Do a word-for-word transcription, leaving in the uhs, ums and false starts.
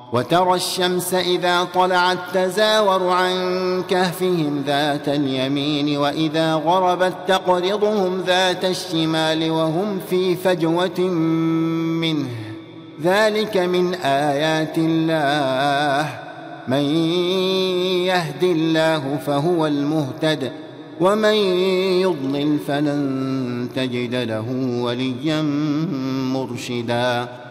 وترى الشمس إذا طلعت تزاور عن كهفهم ذات اليمين وإذا غربت تقرضهم ذات الشمال وهم في فجوة منه ذلك من آيات الله من يهد الله فهو المهتد ومن يضلل فلن تجد له وليا مرشدا.